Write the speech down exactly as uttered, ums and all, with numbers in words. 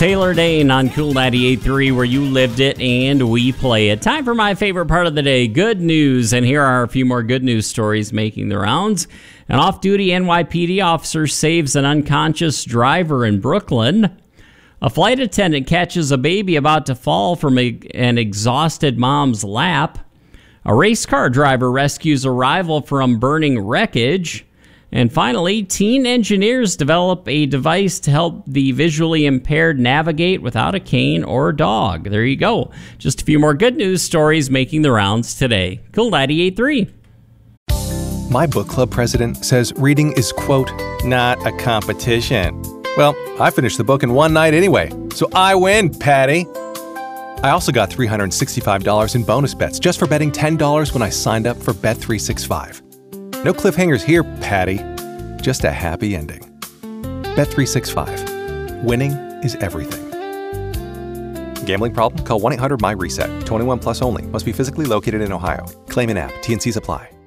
Taylor Dane on Cool ninety-eight point three, where you lived it and we play it. Time for my favorite part of the day, good news. And here are a few more good news stories making the rounds. An off-duty N Y P D officer saves an unconscious driver in Brooklyn. A flight attendant catches a baby about to fall from a, an exhausted mom's lap. A race car driver rescues a rival from burning wreckage. And finally, teen engineers develop a device to help the visually impaired navigate without a cane or dog. There you go. Just a few more good news stories making the rounds today. Cool ninety-eight point three. My book club president says reading is, quote, not a competition. Well, I finished the book in one night anyway, so I win, Patty. I also got three hundred sixty-five dollars in bonus bets just for betting ten dollars when I signed up for Bet three sixty-five. No cliffhangers here, Patty. Just a happy ending. Bet three sixty-five. Winning is everything. Gambling problem? Call one eight hundred M Y RESET. twenty-one plus only. Must be physically located in Ohio. Claim in app. T and Cs apply.